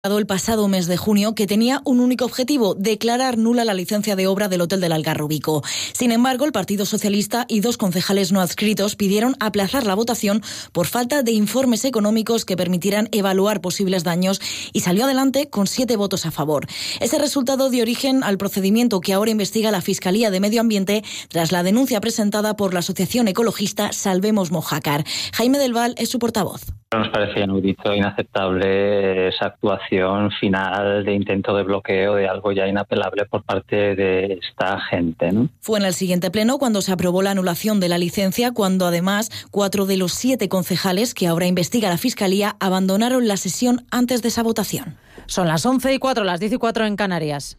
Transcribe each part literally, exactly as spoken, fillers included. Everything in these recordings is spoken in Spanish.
el pasado mes de junio, que tenía un único objetivo: declarar nula la licencia de obra del Hotel del Algarrobico. Sin embargo, el Partido Socialista y dos concejales no adscritos pidieron aplazar la votación por falta de informes económicos que permitieran evaluar posibles daños, y salió adelante con siete votos a favor. Ese resultado dio origen al procedimiento que ahora investiga la Fiscalía de Medio Ambiente tras la denuncia presentada por la asociación ecologista Salvemos Mojácar. Jaime del Val es su portavoz. Nos parecía inaudito, inaceptable esa actuación final de intento de bloqueo de algo ya inapelable por parte de esta gente, ¿no? Fue en el siguiente pleno cuando se aprobó la anulación de la licencia, cuando además cuatro de los siete concejales que ahora investiga la Fiscalía abandonaron la sesión antes de esa votación. Son las once y cuatro, las diez y cuatro en Canarias.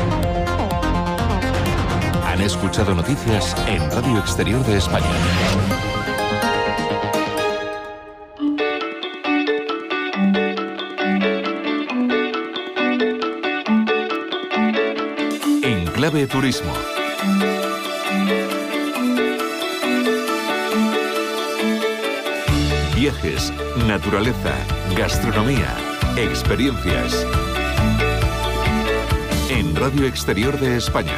Han escuchado noticias en Radio Exterior de España. Clave Turismo. Viajes, naturaleza, gastronomía, experiencias. En Radio Exterior de España.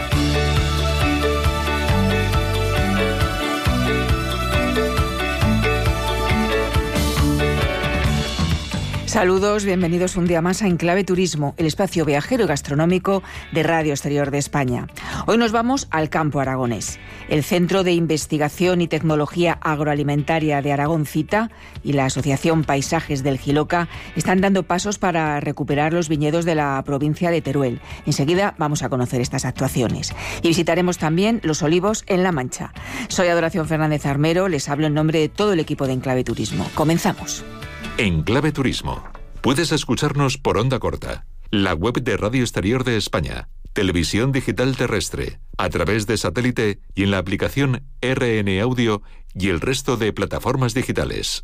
Saludos, bienvenidos un día más a Enclave Turismo, el espacio viajero y gastronómico de Radio Exterior de España. Hoy nos vamos al campo aragonés. El Centro de Investigación y Tecnología Agroalimentaria de Aragón, CITA, y la Asociación Paisajes del Jiloca están dando pasos para recuperar los viñedos de la provincia de Teruel. Enseguida vamos a conocer estas actuaciones. Y visitaremos también los olivos en La Mancha. Soy Adoración Fernández Armero, les hablo en nombre de todo el equipo de Enclave Turismo. Comenzamos. Enclave Turismo. Puedes escucharnos por onda corta, la web de Radio Exterior de España, televisión digital terrestre, a través de satélite y en la aplicación R N Audio y el resto de plataformas digitales.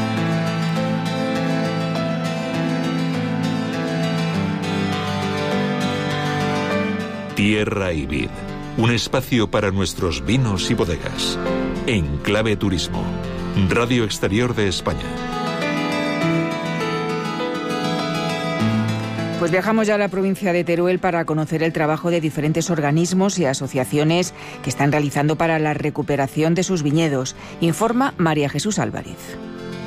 Tierra y Vid, un espacio para nuestros vinos y bodegas. Enclave Turismo, Radio Exterior de España. Pues viajamos ya a la provincia de Teruel para conocer el trabajo de diferentes organismos y asociaciones que están realizando para la recuperación de sus viñedos. Informa María Jesús Álvarez.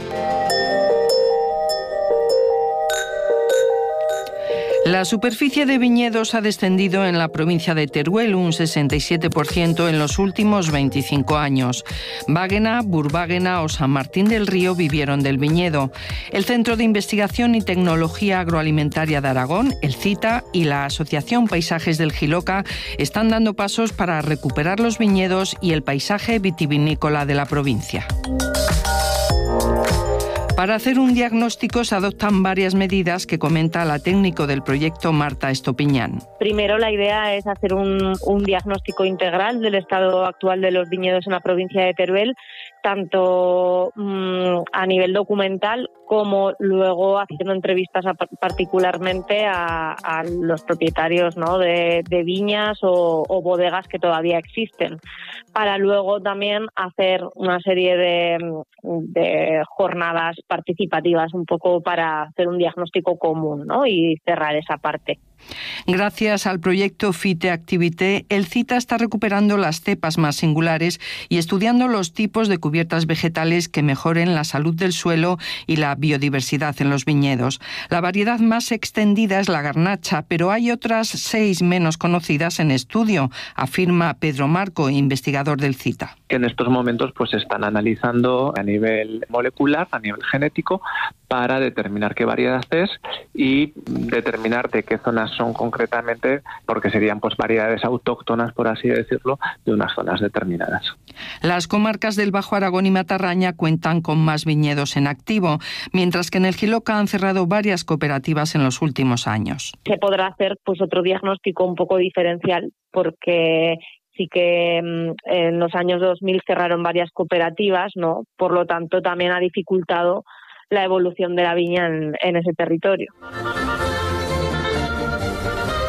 La superficie de viñedos ha descendido en la provincia de Teruel un sesenta y siete por ciento en los últimos veinticinco años. Báguena, Burbáguena o San Martín del Río vivieron del viñedo. El Centro de Investigación y Tecnología Agroalimentaria de Aragón, el CITA, y la Asociación Paisajes del Jiloca están dando pasos para recuperar los viñedos y el paisaje vitivinícola de la provincia. Para hacer un diagnóstico se adoptan varias medidas que comenta la técnico del proyecto, Marta Estopiñán. Primero, la idea es hacer un, un diagnóstico integral del estado actual de los viñedos en la provincia de Teruel, tanto mmm, a nivel documental como luego haciendo entrevistas a, particularmente a, a los propietarios, ¿no?, de, de viñas o, o bodegas que todavía existen, para luego también hacer una serie de, de jornadas participativas un poco para hacer un diagnóstico común, ¿no?, y cerrar esa parte. Gracias al proyecto Fite Activité, el CITA está recuperando las cepas más singulares y estudiando los tipos de cubiertas vegetales que mejoren la salud del suelo y la biodiversidad en los viñedos. La variedad más extendida es la garnacha, pero hay otras seis menos conocidas en estudio, afirma Pedro Marco, investigador del CITA. Que en estos momentos pues se están analizando a nivel molecular, a nivel genético, para determinar qué variedad es y determinar de qué zonas son concretamente, porque serían pues variedades autóctonas, por así decirlo, de unas zonas determinadas. Las comarcas del Bajo Aragón y Matarraña cuentan con más viñedos en activo, mientras que en el Jiloca han cerrado varias cooperativas en los últimos años. Se podrá hacer pues otro diagnóstico un poco diferencial, porque sí que en los años dos mil cerraron varias cooperativas, ¿no? Por lo tanto, también ha dificultado la evolución de la viña en, en ese territorio.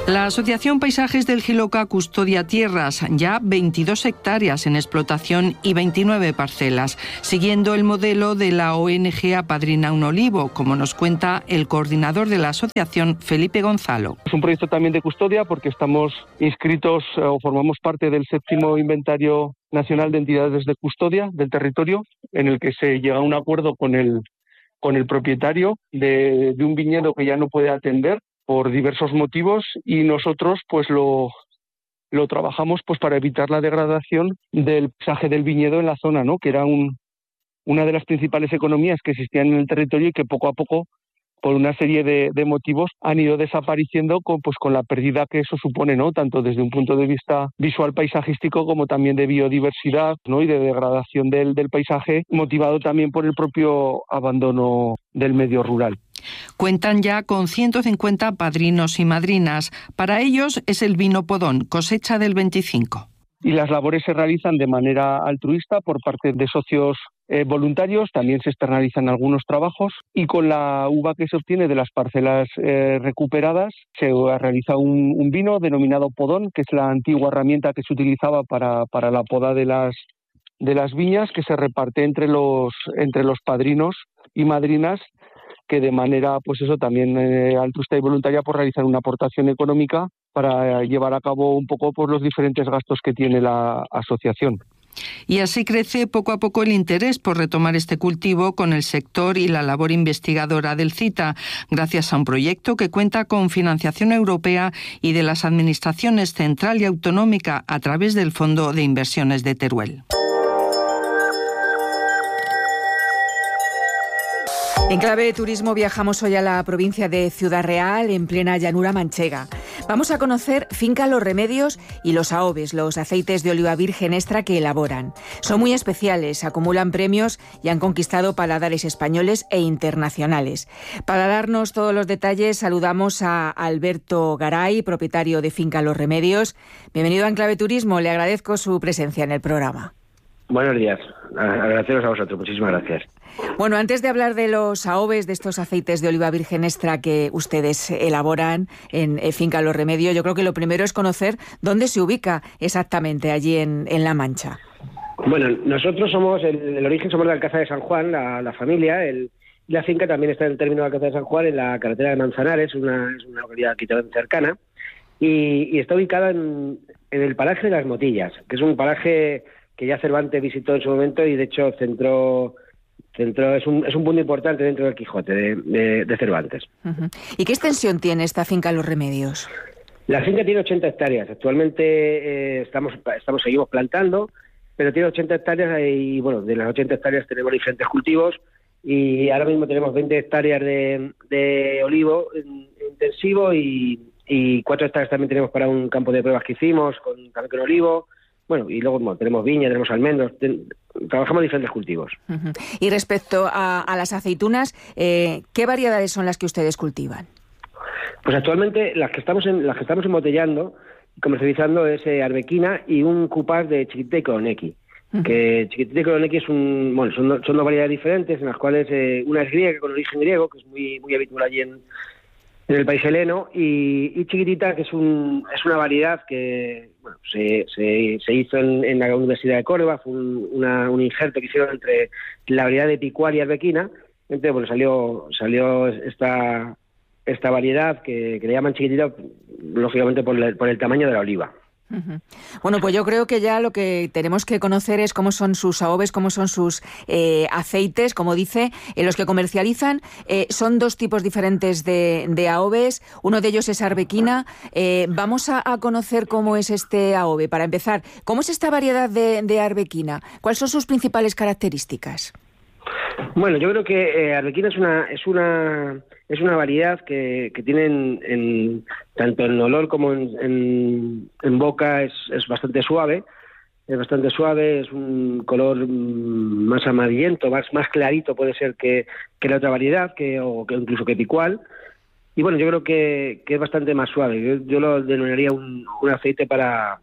La Asociación Paisajes del Jiloca custodia tierras, ya veintidós hectáreas en explotación y veintinueve parcelas, siguiendo el modelo de la O N G Apadrina un Olivo, como nos cuenta el coordinador de la asociación, Felipe Gonzalo. Es un proyecto también de custodia porque estamos inscritos o formamos parte del séptimo inventario nacional de entidades de custodia del territorio, en el que se llega a un acuerdo con el, con el propietario de, de un viñedo que ya no puede atender por diversos motivos, y nosotros pues lo, lo trabajamos pues para evitar la degradación del paisaje del viñedo en la zona, ¿no? Que era un, una de las principales economías que existían en el territorio y que poco a poco, por una serie de, de motivos, han ido desapareciendo con, pues, con la pérdida que eso supone, ¿no? Tanto desde un punto de vista visual paisajístico como también de biodiversidad, ¿no? Y de degradación del, del paisaje, motivado también por el propio abandono del medio rural. Cuentan ya con ciento cincuenta padrinos y madrinas. Para ellos es el vino Podón, cosecha del veinticinco. Y las labores se realizan de manera altruista por parte de socios eh, voluntarios, también se externalizan algunos trabajos, y con la uva que se obtiene de las parcelas eh, recuperadas se realiza un, un vino denominado Podón, que es la antigua herramienta que se utilizaba para, para la poda de las, de las viñas, que se reparte entre los, entre los padrinos y madrinas, que de manera, pues eso, también eh, altruista y voluntaria, por realizar una aportación económica para llevar a cabo un poco por los diferentes gastos que tiene la asociación. Y así crece poco a poco el interés por retomar este cultivo con el sector y la labor investigadora del CITA, gracias a un proyecto que cuenta con financiación europea y de las administraciones central y autonómica a través del Fondo de Inversiones de Teruel. En clave de turismo viajamos hoy a la provincia de Ciudad Real, en plena llanura manchega. Vamos a conocer Finca Los Remedios y los AOVES, los aceites de oliva virgen extra que elaboran. Son muy especiales, acumulan premios y han conquistado paladares españoles e internacionales. Para darnos todos los detalles, saludamos a Alberto Garay, propietario de Finca Los Remedios. Bienvenido a En Clave Turismo, le agradezco su presencia en el programa. Buenos días, agradeceros a vosotros, muchísimas gracias. Bueno, antes de hablar de los AOVES, de estos aceites de oliva virgen extra que ustedes elaboran en Finca Los Remedios, yo creo que lo primero es conocer dónde se ubica exactamente allí en, en La Mancha. Bueno, nosotros somos, el, el origen somos de Alcázar de San Juan, la, la familia, el, y la finca también está en el término de Alcázar de San Juan, en la carretera de Manzanares, una, es una localidad aquí cercana, y, y está ubicada en, en el paraje de Las Motillas, que es un paraje que ya Cervantes visitó en su momento y de hecho centró... Centro, es, un, es un punto importante dentro del Quijote de, de, de Cervantes. Uh-huh. ¿Y qué extensión tiene esta finca Los Remedios? La finca tiene ochenta hectáreas. Actualmente eh, estamos, estamos seguimos plantando, pero tiene ochenta hectáreas y bueno, de las ochenta hectáreas tenemos diferentes cultivos y ahora mismo tenemos veinte hectáreas de, de olivo intensivo y, y cuatro hectáreas también tenemos para un campo de pruebas que hicimos con, también con olivo. Bueno, y luego bueno, tenemos viña, tenemos almendros, ten, trabajamos diferentes cultivos. Uh-huh. Y respecto a, a las aceitunas, eh, ¿qué variedades son las que ustedes cultivan? Pues actualmente las que estamos en, las que estamos embotellando y comercializando es eh, arbequina y un cupás de chiquitita y colonequi. Uh-huh. Que chiquitita y colonequi es un, bueno, son, son dos variedades diferentes en las cuales eh, una es griega con origen griego, que es muy muy habitual allí en en el país heleno, y, y chiquitita, que es un es una variedad que bueno se, se, se hizo en, en la Universidad de Córdoba, fue un, una, un injerto que hicieron entre la variedad de picual y arbequina, entonces bueno salió salió esta esta variedad que, que le llaman chiquitita, lógicamente por, la, por el tamaño de la oliva. Uh-huh. Bueno, pues yo creo que ya lo que tenemos que conocer es cómo son sus AOVES, cómo son sus eh, aceites, como dice, en los que comercializan. Eh, son dos tipos diferentes de, de AOVES, uno de ellos es arbequina. Eh, vamos a, a conocer cómo es este AOVE. Para empezar, ¿cómo es esta variedad de, de arbequina? ¿Cuáles son sus principales características? Bueno, yo creo que eh, arbequina es una es una es una variedad que, que tiene en, en, tanto en olor como en, en, en boca es, es bastante suave, es bastante suave, es un color más amarillento, más más clarito puede ser que, que la otra variedad, que o que incluso que picual. Y bueno, yo creo que, que es bastante más suave. Yo, yo lo denominaría un, un aceite para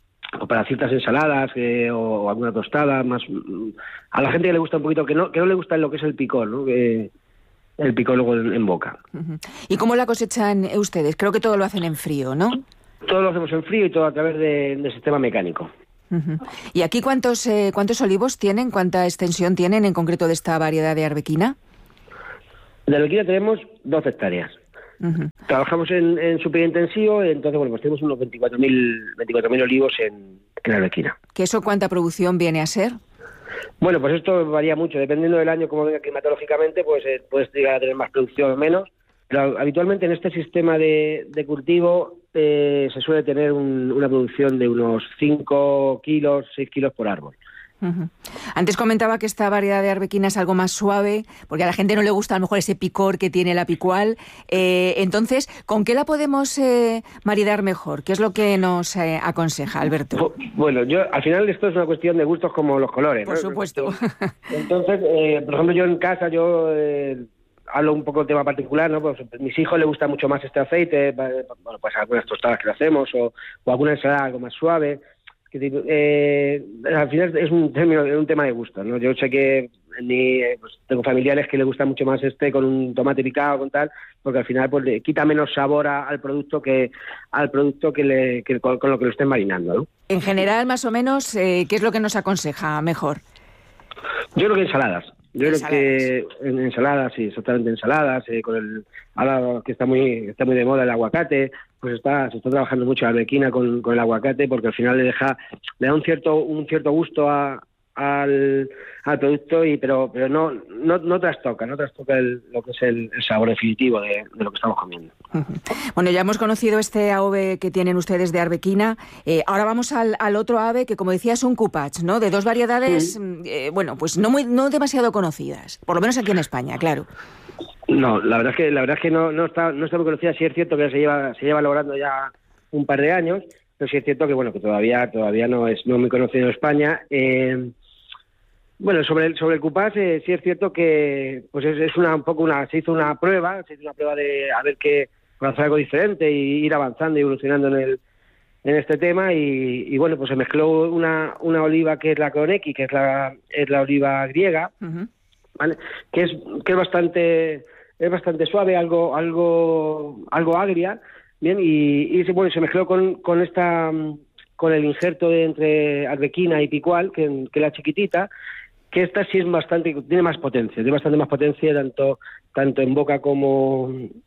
o para ciertas ensaladas eh, o alguna tostada más a la gente que le gusta un poquito, que no que no le gusta lo que es el picor, ¿no? Que, el picor luego en, en boca. Uh-huh. ¿Y cómo la cosechan ustedes? Creo que todo lo hacen en frío, ¿no? Todo lo hacemos en frío y todo a través de, del sistema mecánico. Uh-huh. ¿Y aquí cuántos eh, cuántos olivos tienen? ¿Cuánta extensión tienen en concreto de esta variedad de arbequina? De arbequina tenemos doce hectáreas. Uh-huh. Trabajamos en, en superintensivo, entonces bueno, pues tenemos unos veinticuatro mil olivos en, en arbequina. ¿Que eso cuánta producción viene a ser? Bueno, pues esto varía mucho, dependiendo del año como venga climatológicamente, pues eh, puedes llegar a tener más producción o menos, pero habitualmente en este sistema de, de cultivo eh, se suele tener un, una producción de unos cinco kilos, seis kilos por árbol. Uh-huh. Antes comentaba que esta variedad de arbequina es algo más suave, porque a la gente no le gusta a lo mejor ese picor que tiene la picual. Eh, entonces, ¿con qué la podemos eh, maridar mejor? ¿Qué es lo que nos eh, aconseja, Alberto? Bueno, yo al final esto es una cuestión de gustos como los colores, Por ¿no? supuesto. Entonces, eh, por ejemplo, yo en casa, yo eh, hablo un poco de tema particular, ¿no? Pues a mis hijos les gusta mucho más este aceite, bueno, pues algunas tostadas que le hacemos o, o alguna ensalada algo más suave. Eh, al final es un, término, un tema de gusto, ¿no? Yo sé que ni, pues, tengo familiares que les gusta mucho más este con un tomate picado con tal, porque al final pues le quita menos sabor a, al producto que al producto que, le, que con, con lo que lo estén marinando, ¿no? En general, más o menos, eh, ¿qué es lo que nos aconseja mejor? Yo creo que ensaladas. Yo ensaladas. creo que en ensaladas, sí, exactamente ensaladas, eh, con el ahora que está muy está muy de moda el aguacate, pues está se está trabajando mucho la arbequina con, con el aguacate, porque al final le deja le da un cierto un cierto gusto a, al, al producto, y pero pero no no, no trastoca, no trastoca el, lo que es el, el sabor definitivo de, de lo que estamos comiendo. Bueno, ya hemos conocido este ave que tienen ustedes de arbequina. Eh, ahora vamos al, al otro ave que, como decía, es un cupach, ¿no? De dos variedades, sí. eh, bueno, pues no muy no demasiado conocidas, por lo menos aquí en España, claro. No, la verdad es que la verdad es que no no está no está muy conocida. Sí es cierto que se lleva se lleva logrando ya un par de años, pero sí es cierto que bueno que todavía todavía no es no muy conocido en España. Eh, Bueno, sobre el sobre el cupás, eh, sí es cierto que pues es, es una un poco una se hizo una prueba, se hizo una prueba de a ver qué hacer algo diferente y ir avanzando y evolucionando en el en este tema, y, y bueno, pues se mezcló una una oliva que es la Kroneki, que es la es la oliva griega, uh-huh. ¿vale? Que es que es bastante es bastante suave, algo algo algo agria, bien, y, y bueno, se mezcló con con esta con el injerto de entre arbequina y picual, que que la chiquitita, que esta sí es bastante, tiene más potencia, tiene bastante más potencia tanto tanto en boca como,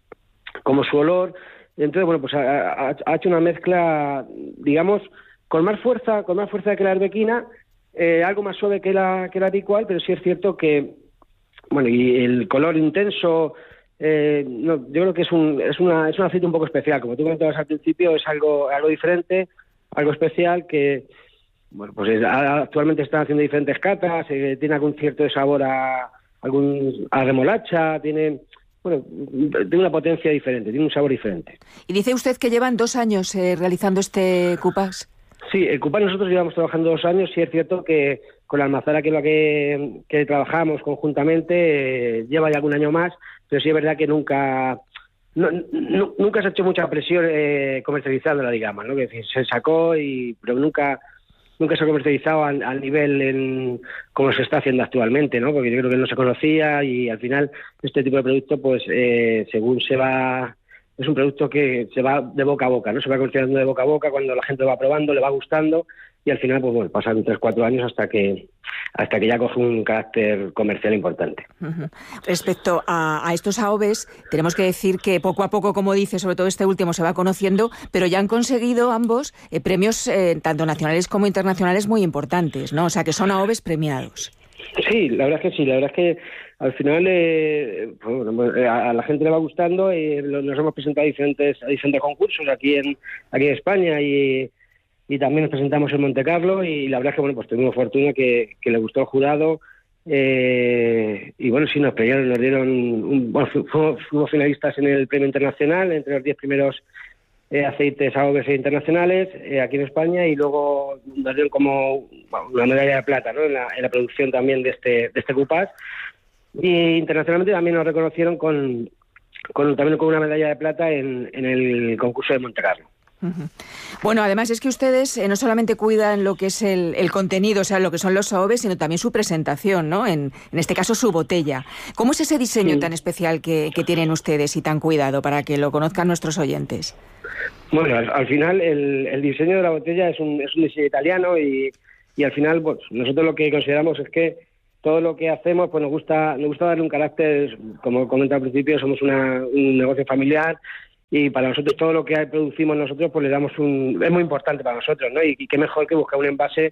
como su olor. Entonces, bueno, pues ha, ha, ha hecho una mezcla, digamos, con más fuerza, con más fuerza que la arbequina, eh, algo más suave que la que la picual, pero sí es cierto que, bueno, y el color intenso, eh, no, yo creo que es un es una es un aceite un poco especial, como tú comentabas al principio, es algo algo diferente, algo especial que bueno, pues es, actualmente están haciendo diferentes catas, eh, tiene algún cierto sabor a algún a remolacha, tiene bueno, tiene una potencia diferente, tiene un sabor diferente. Y dice usted que llevan dos años eh, realizando este cupás. Sí, el cupás nosotros llevamos trabajando dos años, sí es cierto que con la almazara, que es la que, que trabajamos conjuntamente, eh, lleva ya algún año más, pero sí es verdad que nunca no, no, nunca se ha hecho mucha presión eh, comercializándola, digamos, ¿no? Que se sacó, y pero nunca nunca se ha comercializado al, al nivel en, como se está haciendo actualmente, ¿no? Porque yo creo que no se conocía, y al final este tipo de producto, pues eh, según se va, es un producto que se va de boca a boca, ¿no? Se va comercializando de boca a boca, cuando la gente lo va probando, le va gustando, y al final, pues bueno, pasan tres, cuatro años hasta que hasta que ya coge un carácter comercial importante. Uh-huh. Respecto a, a estos aoves, tenemos que decir que poco a poco, como dice, sobre todo este último, se va conociendo, pero ya han conseguido ambos eh, premios, eh, tanto nacionales como internacionales, muy importantes, ¿no? O sea, que son aoves premiados. Sí, la verdad es que sí, la verdad es que al final eh, pues, a, a la gente le va gustando, y nos hemos presentado a diferentes, a diferentes concursos aquí en aquí en España, y y también nos presentamos en Monte Carlo, y la verdad es que bueno, pues tuvimos fortuna que, que le gustó al jurado, eh, y bueno, sí, nos premiaron, nos dieron un, bueno, fuimos, fuimos finalistas en el premio internacional entre los diez primeros eh, aceites A O V internacionales eh, aquí en España, y luego nos dieron como bueno, una medalla de plata, ¿no? en, la, en la producción también de este de este cupás, y internacionalmente también nos reconocieron con, con también con una medalla de plata en, en el concurso de Monte Carlo. Uh-huh. Bueno, además es que ustedes eh, no solamente cuidan lo que es el, el contenido, o sea, lo que son los A O V E, sino también su presentación, ¿no? En, en este caso, su botella. ¿Cómo es ese diseño sí. tan especial que, que tienen ustedes y tan cuidado para que lo conozcan nuestros oyentes? Bueno, al, al final el, el diseño de la botella es un, es un diseño italiano y, y al final pues, nosotros lo que consideramos es que todo lo que hacemos pues nos gusta nos gusta darle un carácter, como comenté al principio, somos una, un negocio familiar y para nosotros todo lo que producimos nosotros pues le damos un... es muy importante para nosotros, ¿no? Y, y qué mejor que buscar un envase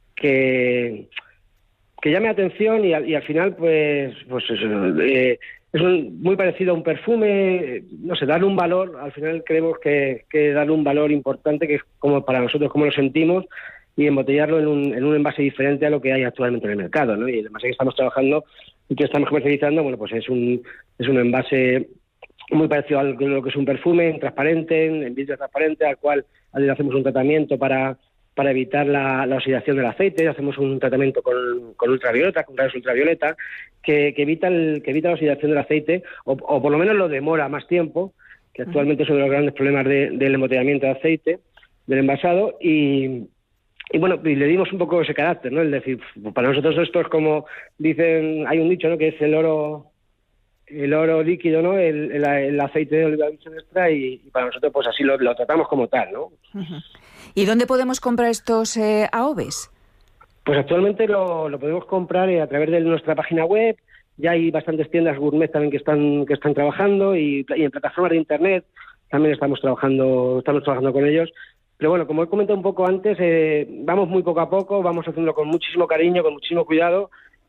que, que llame atención y al, y al final pues, pues eso, eh, es un, muy parecido a un perfume, no sé, darle un valor, al final creemos que, que darle un valor importante que es como para nosotros cómo lo sentimos y embotellarlo en un, en un envase diferente a lo que hay actualmente en el mercado, ¿no? Y el envase que estamos trabajando y que estamos comercializando, bueno, pues es un, es un envase muy parecido a lo que es un perfume, en transparente, en vidrio transparente, al cual le hacemos un tratamiento para, para evitar la, la oxidación del aceite, hacemos un tratamiento con, con ultravioleta, con rayos ultravioleta, que, que, evita el, que evita la oxidación del aceite, o, o por lo menos lo demora más tiempo, que actualmente es uno de los grandes problemas de, del embotellamiento de aceite, del envasado, y... Y bueno, y le dimos un poco ese carácter, ¿no? Es decir, para nosotros esto es como dicen, hay un dicho, ¿no? Que es el oro, el oro líquido, ¿no? El, el, el aceite de oliva virgen extra y, y para nosotros pues así lo, lo tratamos como tal, ¿no? Uh-huh. ¿Y dónde podemos comprar estos eh, A O V Es? Pues actualmente lo, lo podemos comprar a través de nuestra página web. Ya hay bastantes tiendas gourmet también que están que están trabajando y, y en plataformas de internet también estamos trabajando estamos trabajando con ellos. Pero bueno, como he comentado un poco antes, eh, vamos muy poco a poco, vamos haciéndolo con muchísimo cariño, con muchísimo cuidado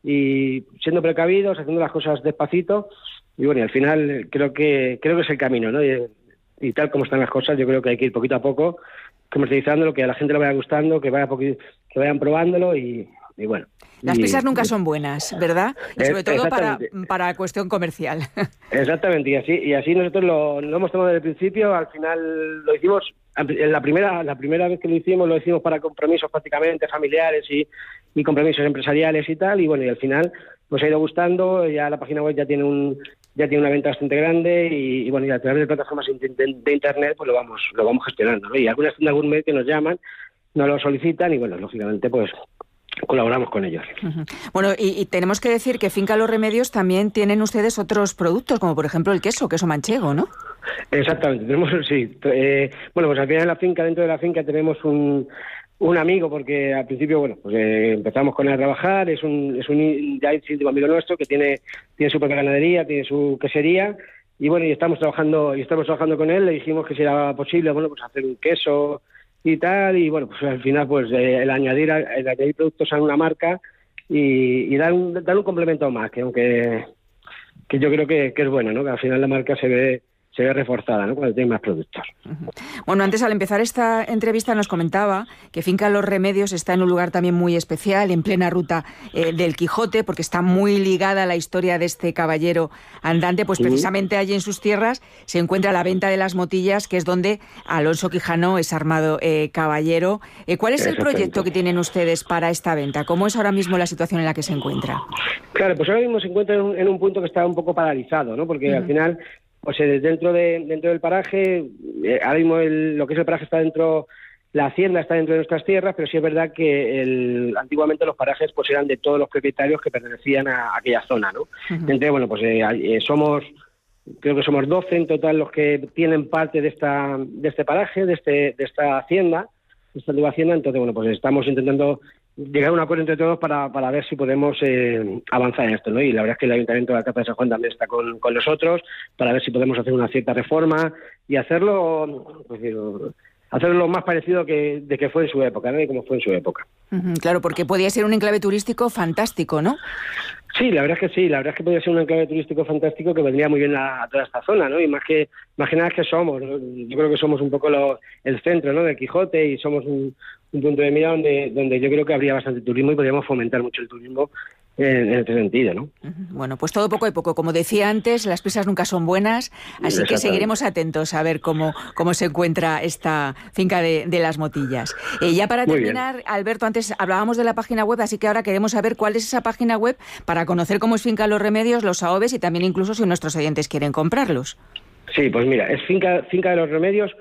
y siendo precavidos, haciendo las cosas despacito. Y bueno, y al final creo que creo que es el camino, ¿no? Y, y tal como están las cosas, yo creo que hay que ir poquito a poco, comercializándolo, que a la gente le vaya gustando, que vaya poqui- que vayan probándolo y, y bueno. Las y, prisas nunca y, son buenas, ¿verdad? Y sobre todo para, para cuestión comercial. Exactamente, y así y así nosotros lo, lo hemos tomado desde el principio, al final lo hicimos, en la primera la primera vez que lo hicimos, lo hicimos para compromisos prácticamente familiares y, y compromisos empresariales y tal, y bueno, y al final pues ha ido gustando, ya la página web ya tiene un ya tiene una venta bastante grande y, y bueno, y a través de plataformas de, de, de internet pues lo vamos lo vamos gestionando, ¿no? Y algunas tiendas gourmet que nos llaman, nos lo solicitan y bueno, lógicamente pues colaboramos con ellos. Uh-huh. Bueno, y, y tenemos que decir que Finca Los Remedios también tienen ustedes otros productos, como por ejemplo el queso, queso manchego, ¿no? Exactamente, tenemos, sí. Eh, bueno, pues al final en la finca, dentro de la finca tenemos un, un amigo, porque al principio, bueno, pues eh, empezamos con él a trabajar, es un, es un ya íntimo amigo nuestro que tiene, tiene su propia ganadería, tiene su quesería, y bueno, y estamos trabajando, y estamos trabajando con él, le dijimos que si era posible, bueno, pues hacer un queso y tal, y bueno, pues al final pues eh, el añadir el añadir productos a una marca y, y dar un dar un complemento más, que aunque que yo creo que, que es bueno, ¿no? Que al final la marca se ve se ve reforzada, ¿no? Cuando tiene más productos. Uh-huh. Bueno, antes al empezar esta entrevista nos comentaba que Finca Los Remedios está en un lugar también muy especial, en plena ruta eh, del Quijote, porque está muy ligada a la historia de este caballero andante, pues precisamente allí en sus tierras se encuentra la venta de las motillas, que es donde Alonso Quijano es armado eh, caballero. Eh, ¿Cuál es el proyecto que tienen ustedes para esta venta? ¿Cómo es ahora mismo la situación en la que se encuentra? Claro, pues ahora mismo se encuentra en un, en un punto que está un poco paralizado, ¿no? Porque uh-huh. al final pues eh, dentro de dentro del paraje, eh, ahora mismo el, lo que es el paraje está dentro, la hacienda está dentro de nuestras tierras, pero sí es verdad que el, antiguamente los parajes pues eran de todos los propietarios que pertenecían a, a aquella zona, ¿no? Uh-huh. Entonces, bueno, pues eh, eh, somos, creo que somos doce en total los que tienen parte de esta de este paraje, de este de esta hacienda, de esta antigua hacienda. Entonces, bueno, pues estamos intentando llegar a un acuerdo entre todos para, para ver si podemos eh, avanzar en esto, ¿no? Y la verdad es que el Ayuntamiento de Alcázar de San Juan también está con, con nosotros para ver si podemos hacer una cierta reforma y hacerlo, pues, digo, hacerlo lo más parecido que, de que fue en su época, ¿no? Y como fue en su época. Uh-huh, claro, porque podía ser un enclave turístico fantástico, ¿no? Sí, la verdad es que sí, la verdad es que podría ser un enclave turístico fantástico que vendría muy bien a, a toda esta zona, ¿no? Y más que, más que nada es que somos, ¿no? Yo creo que somos un poco lo, el centro, ¿no? Del Quijote y somos un, un punto de mira donde, donde yo creo que habría bastante turismo y podríamos fomentar mucho el turismo en, en este sentido, ¿no? Bueno, pues todo poco a poco. Como decía antes, las prisas nunca son buenas, así que seguiremos atentos a ver cómo, cómo se encuentra esta finca de, de las motillas. Eh, ya para terminar, Alberto, antes hablábamos de la página web, así que ahora queremos saber cuál es esa página web para conocer cómo es Finca Los Remedios, los A O V Es y también incluso si nuestros oyentes quieren comprarlos. Sí, pues mira, es finca, finca de los remedios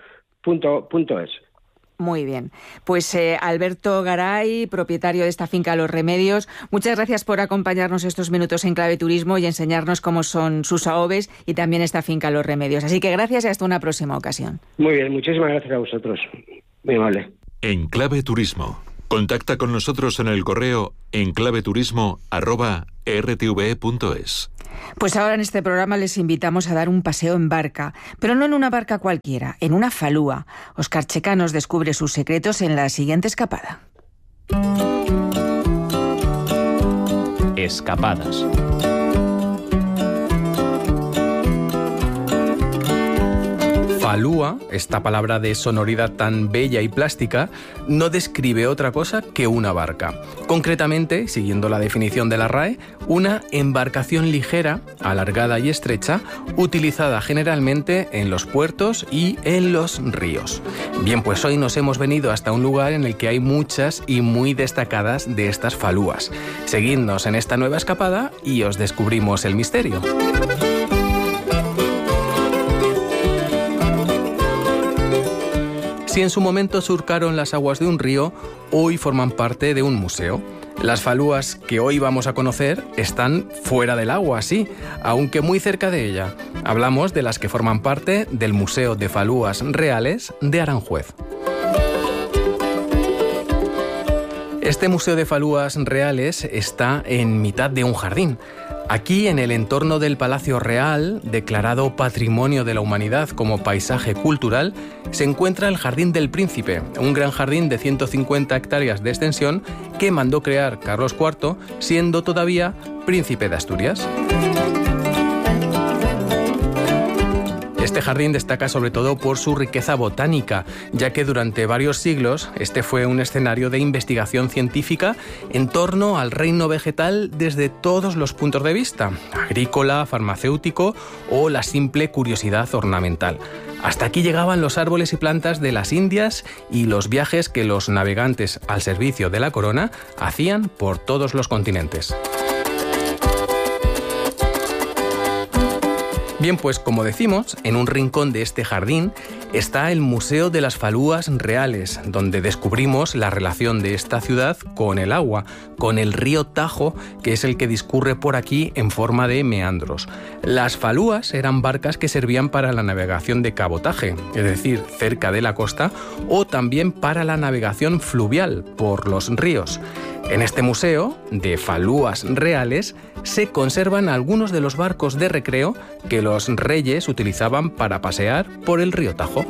punto es. Muy bien. Pues eh, Alberto Garay, propietario de esta finca Los Remedios, muchas gracias por acompañarnos estos minutos en Clave Turismo y enseñarnos cómo son sus aoves y también esta finca Los Remedios. Así que gracias y hasta una próxima ocasión. Muy bien, muchísimas gracias a vosotros. Muy amable. En Clave Turismo. Contacta con nosotros en el correo enclaveturismo arroba r t v e punto es. Pues ahora en este programa les invitamos a dar un paseo en barca, pero no en una barca cualquiera, en una falúa. Óscar Checa nos descubre sus secretos en la siguiente escapada. Escapadas. Falúa, esta palabra de sonoridad tan bella y plástica, no describe otra cosa que una barca. Concretamente, siguiendo la definición de la R A E, una embarcación ligera, alargada y estrecha, utilizada generalmente en los puertos y en los ríos. Bien, pues hoy nos hemos venido hasta un lugar en el que hay muchas y muy destacadas de estas falúas. Seguidnos en esta nueva escapada y os descubrimos el misterio. Si en su momento surcaron las aguas de un río, hoy forman parte de un museo. Las falúas que hoy vamos a conocer están fuera del agua, sí, aunque muy cerca de ella. Hablamos de las que forman parte del Museo de Falúas Reales de Aranjuez. Este Museo de Falúas Reales está en mitad de un jardín. Aquí, en el entorno del Palacio Real, declarado Patrimonio de la Humanidad como paisaje cultural, se encuentra el Jardín del Príncipe, un gran jardín de ciento cincuenta hectáreas de extensión que mandó crear Carlos cuarto, siendo todavía príncipe de Asturias. Este jardín destaca sobre todo por su riqueza botánica, ya que durante varios siglos este fue un escenario de investigación científica en torno al reino vegetal desde todos los puntos de vista, agrícola, farmacéutico o la simple curiosidad ornamental. Hasta aquí llegaban los árboles y plantas de las Indias y los viajes que los navegantes al servicio de la corona hacían por todos los continentes. Bien, pues como decimos, en un rincón de este jardín está el Museo de las Falúas Reales, donde descubrimos la relación de esta ciudad con el agua, con el río Tajo, que es el que discurre por aquí en forma de meandros. Las falúas eran barcas que servían para la navegación de cabotaje, es decir, cerca de la costa, o también para la navegación fluvial por los ríos. En este museo de falúas reales se conservan algunos de los barcos de recreo que los reyes utilizaban para pasear por el río Tajo.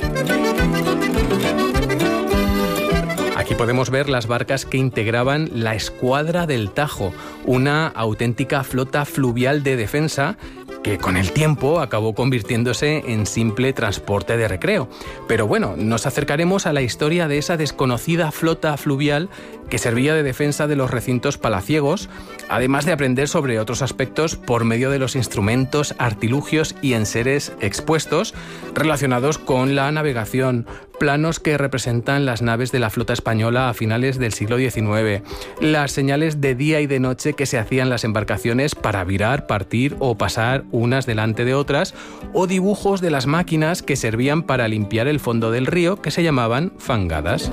Aquí podemos ver las barcas que integraban la Escuadra del Tajo, una auténtica flota fluvial de defensa que con el tiempo acabó convirtiéndose en simple transporte de recreo. Pero bueno, nos acercaremos a la historia de esa desconocida flota fluvial que servía de defensa de los recintos palaciegos, además de aprender sobre otros aspectos por medio de los instrumentos, artilugios y enseres expuestos relacionados con la navegación, planos que representan las naves de la flota española a finales del siglo diecinueve, las señales de día y de noche que se hacían las embarcaciones para virar, partir o pasar unas delante de otras, o dibujos de las máquinas que servían para limpiar el fondo del río, que se llamaban fangadas.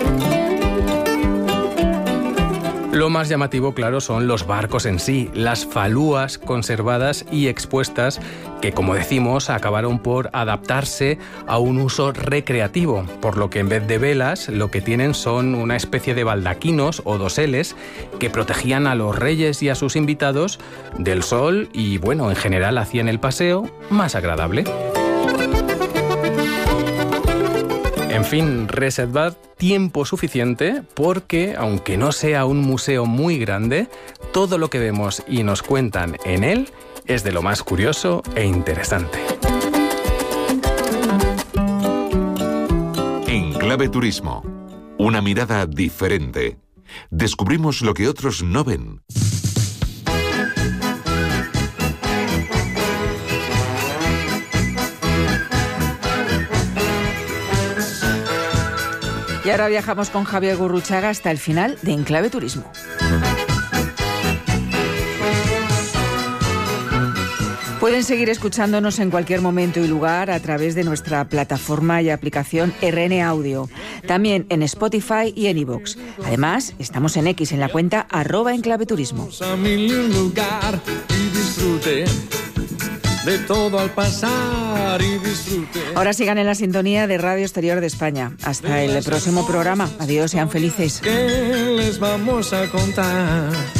Lo más llamativo, claro, son los barcos en sí, las falúas conservadas y expuestas que, como decimos, acabaron por adaptarse a un uso recreativo, por lo que en vez de velas lo que tienen son una especie de baldaquinos o doseles que protegían a los reyes y a sus invitados del sol y, bueno, en general hacían el paseo más agradable. En fin, reservad tiempo suficiente porque, aunque no sea un museo muy grande, todo lo que vemos y nos cuentan en él es de lo más curioso e interesante. En Clave Turismo, una mirada diferente. Descubrimos lo que otros no ven. Y ahora viajamos con Javier Gurruchaga hasta el final de En Clave Turismo. Pues Pueden seguir escuchándonos en cualquier momento y lugar a través de nuestra plataforma y aplicación R N Audio. También en Spotify y en iVoox. Además, estamos en X en la cuenta arroba enclaveturismo. De todo al pasar y disfrute. Ahora sigan en la sintonía de Radio Exterior de España. Hasta el próximo programa. Adiós, sean felices. ¿Qué les vamos a contar?